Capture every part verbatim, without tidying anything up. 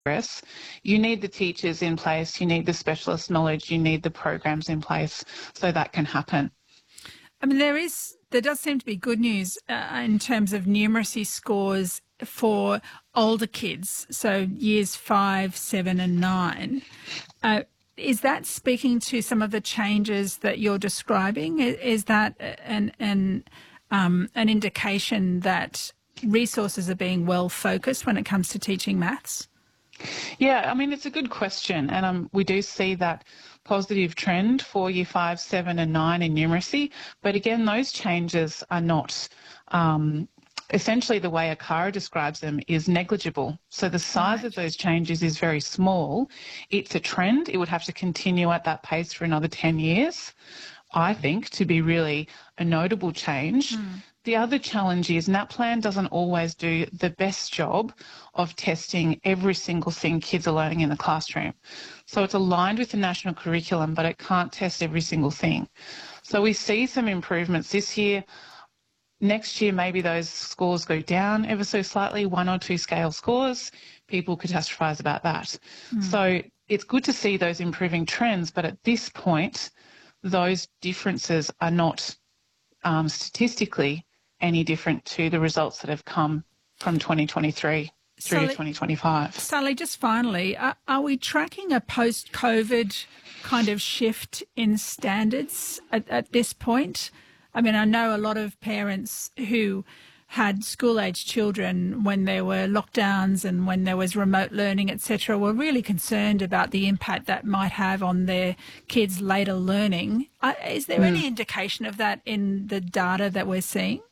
progress, you need the teachers in place, you need the specialist knowledge, you need the programs in place so that can happen. I mean, there is, there does seem to be good news uh, in terms of numeracy scores for older kids, so years five, seven and nine. Uh, is that speaking to some of the changes that you're describing? Is that an, an, um, an indication that resources are being well focused when it comes to teaching maths? Yeah, I mean, it's a good question, and um, we do see that positive trend for year five, seven and nine in numeracy. But again, those changes are not, um, essentially the way ACARA describes them is negligible. So the size Right. of those changes is very small. It's a trend. It would have to continue at that pace for another ten years, I think, to be really a notable change. Mm. The other challenge is NAPLAN doesn't always do the best job of testing every single thing kids are learning in the classroom. So it's aligned with the national curriculum, but it can't test every single thing. So we see some improvements this year. Next year, maybe those scores go down ever so slightly, one or two scale scores. People catastrophise about that. Mm. So it's good to see those improving trends, but at this point, those differences are not um, statistically any different to the results that have come from twenty twenty-three through Sally, to twenty twenty-five. Sally, just finally, are, are we tracking a post-COVID kind of shift in standards at, at this point? I mean, I know a lot of parents who had school-age children when there were lockdowns and when there was remote learning, et cetera, were really concerned about the impact that might have on their kids' later learning. Uh, is there mm. any indication of that in the data that we're seeing?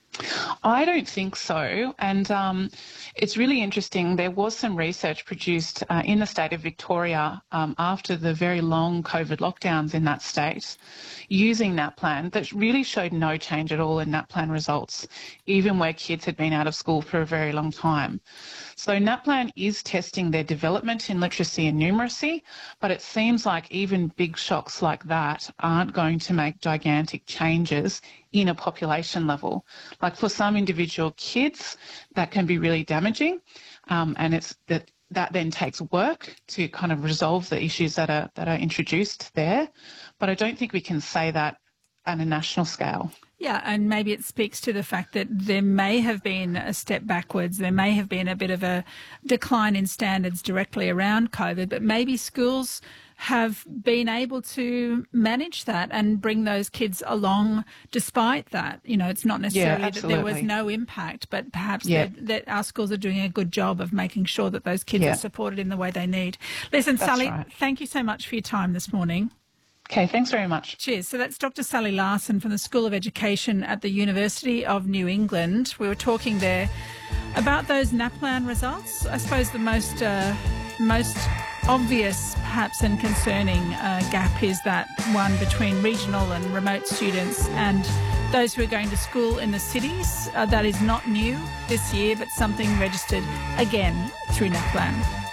I don't think so, and um, it's really interesting. There was some research produced uh, in the state of Victoria um, after the very long COVID lockdowns in that state using NAPLAN that really showed no change at all in NAPLAN results, even where kids had been out of school for a very long time. So NAPLAN is testing their development in literacy and numeracy, but it seems like even big shocks like that aren't going to make gigantic changes in a population level. Like for some individual kids, that can be really damaging, um, and it's that that then takes work to kind of resolve the issues that are that are introduced there. But I don't think we can say that on a national scale. Yeah, and maybe it speaks to the fact that there may have been a step backwards, there may have been a bit of a decline in standards directly around COVID, but maybe schools have been able to manage that and bring those kids along despite that. You know, it's not necessarily yeah, that there was no impact, but perhaps yeah. that, that our schools are doing a good job of making sure that those kids yeah. are supported in the way they need. Listen, That's Sally, right. thank you so much for your time this morning. Okay, thanks very much. Cheers. So that's Doctor Sally Larson from the School of Education at the University of New England. We were talking there about those NAPLAN results. I suppose the most uh, most obvious, perhaps, and concerning uh, gap is that one between regional and remote students and those who are going to school in the cities. Uh, that is not new this year, but something registered again through NAPLAN.